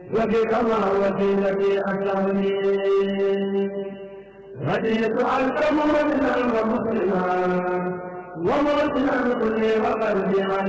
وبك ما وسيلتي أكرمني هديت عنك مؤمنا ومسلما ومرسلا كلي وقلبي